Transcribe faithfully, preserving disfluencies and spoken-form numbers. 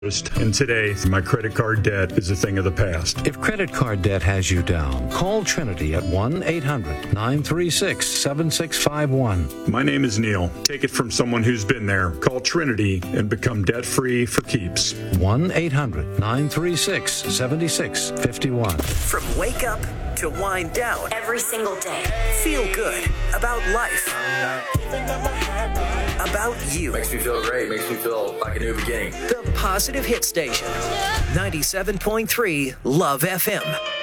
And today, my credit card debt is a thing of the past. If credit card debt has you down, call Trinity at one eight hundred nine three six seven six five one. My name is Neil. Take it from someone who's been there. Call Trinity and become debt-free for keeps. one eight hundred nine three six seven six five one. From wake up to wind down. Every single day. Feel good about life. About you. Makes me feel great. Makes me feel like a new beginning. The Positive Hit Station. ninety-seven point three Love F M.